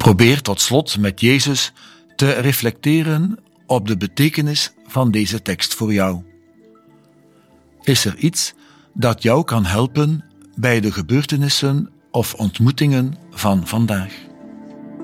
Probeer tot slot met Jezus te reflecteren op de betekenis van deze tekst voor jou. Is er iets dat jou kan helpen bij de gebeurtenissen of ontmoetingen van vandaag?